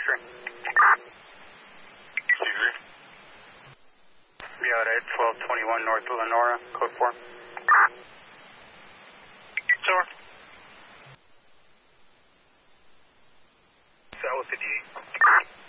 tree. C3. Be out at 1221 North Lenora, code 4. Tower. South 58.